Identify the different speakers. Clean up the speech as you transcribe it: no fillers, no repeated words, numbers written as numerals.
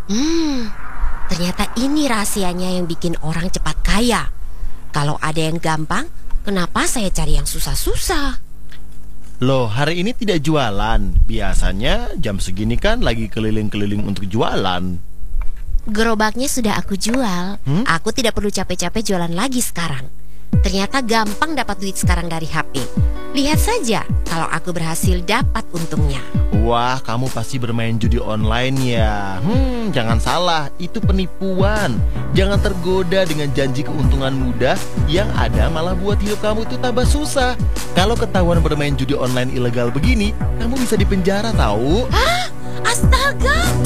Speaker 1: Hmm, ternyata ini rahasianya yang bikin orang cepat kaya. Kalau ada yang gampang, kenapa saya cari yang susah-susah?
Speaker 2: Loh, hari ini tidak jualan. Biasanya jam segini kan lagi keliling-keliling untuk jualan.
Speaker 1: Gerobaknya sudah aku jual. Aku tidak perlu capek-capek jualan lagi sekarang. Ternyata gampang dapat duit sekarang dari HP. Lihat saja kalau aku berhasil dapat untungnya.
Speaker 2: Wah, kamu pasti bermain judi online ya. Jangan salah, itu penipuan. Jangan tergoda dengan janji keuntungan mudah yang ada malah buat hidup kamu itu tambah susah. Kalau ketahuan bermain judi online ilegal begini, kamu bisa dipenjara tahu.
Speaker 1: Hah? Astaga!